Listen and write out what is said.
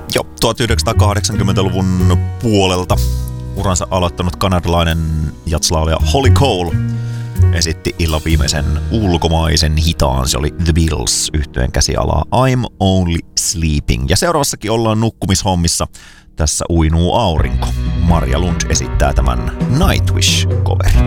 Jo 1980-luvun puolelta uransa aloittanut kanadalainen jatslaulaja Holly Cole esitti illan viimeisen ulkomaisen hitaan. Se oli The Beatles -yhtyeen käsialaa I'm Only Sleeping. Ja seuraavassakin ollaan nukkumishommissa. Tässä uinuu aurinko. Marja Lund esittää tämän Nightwish-coverin.